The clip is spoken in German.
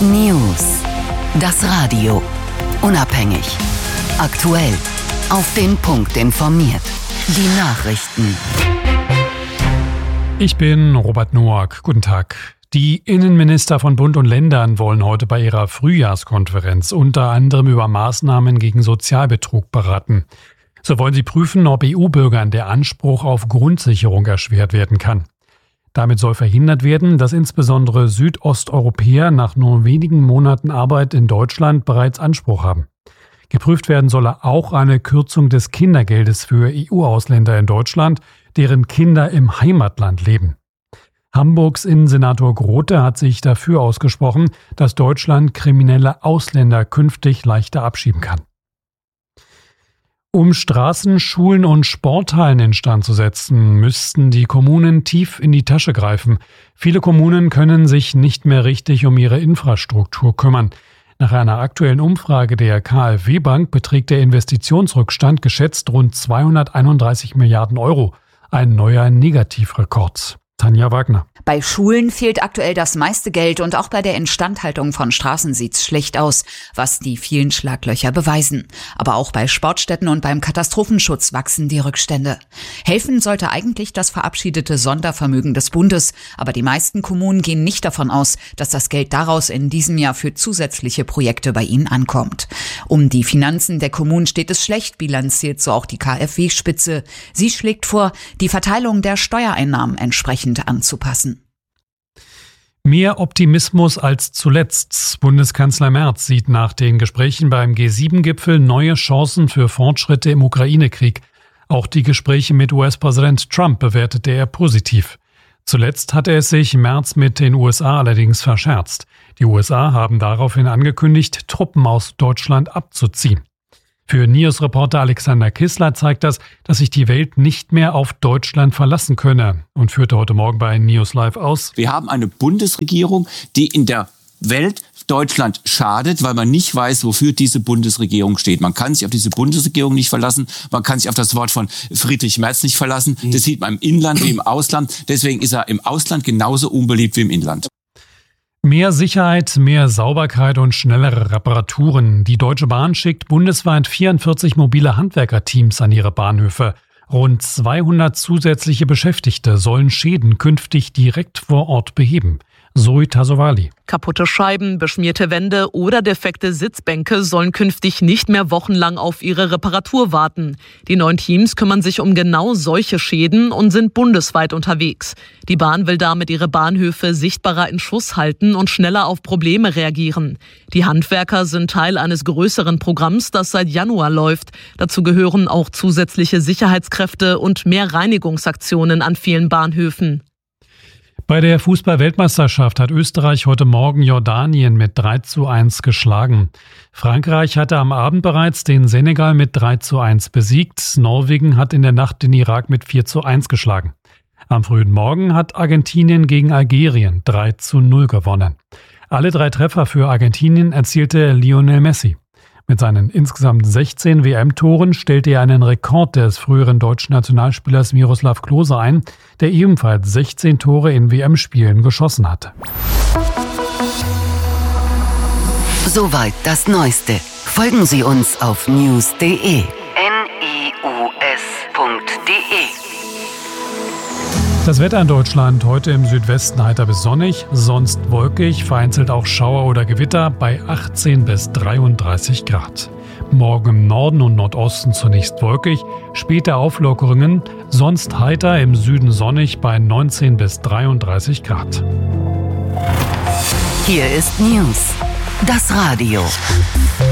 News. Das Radio. Unabhängig. Aktuell. Auf den Punkt informiert. Die Nachrichten. Ich bin Robert Noack. Guten Tag. Die Innenminister von Bund und Ländern wollen heute bei ihrer Frühjahrskonferenz unter anderem über Maßnahmen gegen Sozialbetrug beraten. So wollen sie prüfen, ob EU-Bürgern der Anspruch auf Grundsicherung erschwert werden kann. Damit soll verhindert werden, dass insbesondere Südosteuropäer nach nur wenigen Monaten Arbeit in Deutschland bereits Anspruch haben. Geprüft werden solle auch eine Kürzung des Kindergeldes für EU-Ausländer in Deutschland, deren Kinder im Heimatland leben. Hamburgs Innensenator Grote hat sich dafür ausgesprochen, dass Deutschland kriminelle Ausländer künftig leichter abschieben kann. Um Straßen, Schulen und Sporthallen instand zu setzen, müssten die Kommunen tief in die Tasche greifen. Viele Kommunen können sich nicht mehr richtig um ihre Infrastruktur kümmern. Nach einer aktuellen Umfrage der KfW-Bank beträgt der Investitionsrückstand geschätzt rund 231 Milliarden Euro. Ein neuer Negativrekord. Tanja Wagner. Bei Schulen fehlt aktuell das meiste Geld und auch bei der Instandhaltung von Straßen sieht's schlecht aus, was die vielen Schlaglöcher beweisen. Aber auch bei Sportstätten und beim Katastrophenschutz wachsen die Rückstände. Helfen sollte eigentlich das verabschiedete Sondervermögen des Bundes, aber die meisten Kommunen gehen nicht davon aus, dass das Geld daraus in diesem Jahr für zusätzliche Projekte bei ihnen ankommt. Um die Finanzen der Kommunen steht es schlecht, bilanziert so auch die KfW-Spitze. Sie schlägt vor, die Verteilung der Steuereinnahmen entsprechend anzupassen. Mehr Optimismus als zuletzt. Bundeskanzler Merz sieht nach den Gesprächen beim G7-Gipfel neue Chancen für Fortschritte im Ukraine-Krieg. Auch die Gespräche mit US-Präsident Trump bewertete er positiv. Zuletzt hatte es sich Merz mit den USA allerdings verscherzt. Die USA haben daraufhin angekündigt, Truppen aus Deutschland abzuziehen. Für News-Reporter Alexander Kissler zeigt das, dass sich die Welt nicht mehr auf Deutschland verlassen könne und führte heute Morgen bei News Live aus. Wir haben eine Bundesregierung, die in der Welt Deutschland schadet, weil man nicht weiß, wofür diese Bundesregierung steht. Man kann sich auf diese Bundesregierung nicht verlassen. Man kann sich auf das Wort von Friedrich Merz nicht verlassen. Das sieht man im Inland wie im Ausland. Deswegen ist er im Ausland genauso unbeliebt wie im Inland. Mehr Sicherheit, mehr Sauberkeit und schnellere Reparaturen. Die Deutsche Bahn schickt bundesweit 44 mobile Handwerkerteams an ihre Bahnhöfe. Rund 200 zusätzliche Beschäftigte sollen Schäden künftig direkt vor Ort beheben. Zoe Tasovali. Kaputte Scheiben, beschmierte Wände oder defekte Sitzbänke sollen künftig nicht mehr wochenlang auf ihre Reparatur warten. Die 9 Teams kümmern sich um genau solche Schäden und sind bundesweit unterwegs. Die Bahn will damit ihre Bahnhöfe sichtbarer in Schuss halten und schneller auf Probleme reagieren. Die Handwerker sind Teil eines größeren Programms, das seit Januar läuft. Dazu gehören auch zusätzliche Sicherheitskräfte und mehr Reinigungsaktionen an vielen Bahnhöfen. Bei der Fußball-Weltmeisterschaft hat Österreich heute Morgen Jordanien mit 3:1 geschlagen. Frankreich hatte am Abend bereits den Senegal mit 3:1 besiegt. Norwegen hat in der Nacht den Irak mit 4:1 geschlagen. Am frühen Morgen hat Argentinien gegen Algerien 3:0 gewonnen. Alle 3 Treffer für Argentinien erzielte Lionel Messi. Mit seinen insgesamt 16 WM-Toren stellte er einen Rekord des früheren deutschen Nationalspielers Miroslav Klose ein, der ebenfalls 16 Tore in WM-Spielen geschossen hatte. Soweit das Neueste. Folgen Sie uns auf news.de. news.de. Das Wetter in Deutschland heute im Südwesten heiter bis sonnig, sonst wolkig, vereinzelt auch Schauer oder Gewitter bei 18 bis 33 Grad. Morgen im Norden und Nordosten zunächst wolkig, später Auflockerungen, sonst heiter, im Süden sonnig bei 19 bis 33 Grad. Hier ist News, das Radio.